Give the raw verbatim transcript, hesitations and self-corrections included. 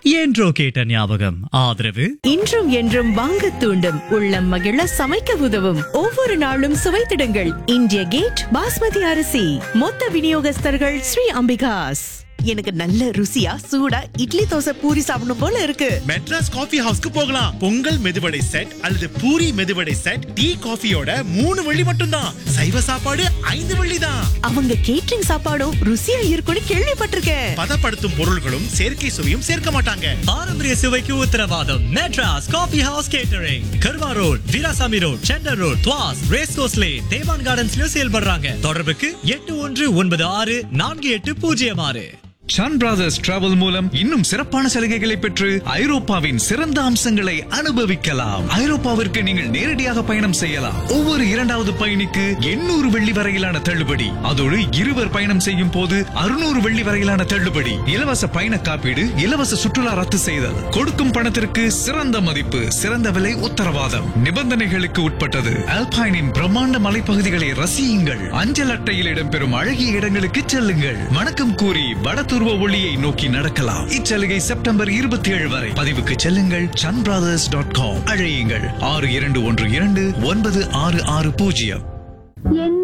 என்றோ கேட்ட ஞாபகம். ஆதரவு இன்றும் என்றும் வாங்க தூண்டும், உள்ளம் மகிழ சமைக்க உதவும், ஒவ்வொரு நாளும் சுவைத்திடுங்கள் இந்திய கேட் பாஸ்மதி அரிசி. மொத்த விநியோகஸ்தர்கள் ஸ்ரீ அம்பிகாஸ். எனக்கு நல்ல ருசியா சூடா இட்லி தோசை பூரி சாப்பிடணும் போல இருக்கு. மெட்ராஸ் காஃபி ஹவுஸ்க்கு போகலாம். பொங்கல் மெதுவடை செட் அல்லது பூரி மெதுவடை செட், டீ காஃபியோட மூணு வெள்ளி மட்டும்தான். சைவ சாப்பாடு ஐந்து வெள்ளி தான். அவங்க கேட்டரிங் சாப்பாடும் ருசியா இருக்கும்னு கேள்விப்பட்டிருக்கேன். பதப்படுத்தும் பொருள்களும் செயற்கை சுவையும் சேர்க்க மாட்டாங்க. பாரம்பரிய சுவைக்கு உத்தரவாதம். மெட்ராஸ் காஃபி ஹவுஸ் கேட்டரிங், கர்வா road, Veerasamy road, centre road, துவாஸ், race course lane, தேவான் கார்டன்ஸ்ல செயல்படுறாங்க. தொடர்புக்கு எட்டு ஒன்று ஒன்பது ஆறு நான்கு எட்டு பூஜ்ஜியம் ஆறு. சன் பிரதர்ஸ் டிராவல் மூலம் இன்னும் சிறப்பான சலுகைகளை பெற்று ஐரோப்பாவின் சிறந்த அம்சங்களை அனுபவிக்கலாம். ஐரோப்பாவிற்கு நீங்கள் நேரடியாக பயணம் செய்யலாம். ஒவ்வொரு இரண்டாவது பயணிக்கு எண்ணூறு வெள்ளி வரையிலான தள்ளுபடி. அதோடு இருவர் பயணம் செய்யும் போது அறுநூறு வெள்ளி வரையிலான தள்ளுபடி. இலவச பயண காப்பீடு, இலவச சுற்றுலா ரத்து செய்தல், கொடுக்கும் பணத்திற்கு சிறந்த மதிப்பு, சிறந்த விலை உத்தரவாதம். நிபந்தனைகளுக்கு உட்பட்டது. அல்பைனின் பிரம்மாண்ட மலைப்பகுதிகளை ரசியுங்கள். அஞ்சல் அட்டையில் இடம்பெறும் அழகிய இடங்களுக்கு செல்லுங்கள். வணக்கம் கூறி வடத்து ஒளியை நோக்கி நடக்கலாம். இச்சலுகை செப்டம்பர் இருபத்தி ஏழு வரை. பதிவுக்கு செல்லுங்கள் சன் பிரதர்ஸ் டாட் காம். அழையுங்கள் ஆறு இரண்டு ஒன்று இரண்டு ஒன்பது ஆறு ஆறு பூஜ்ஜியம்.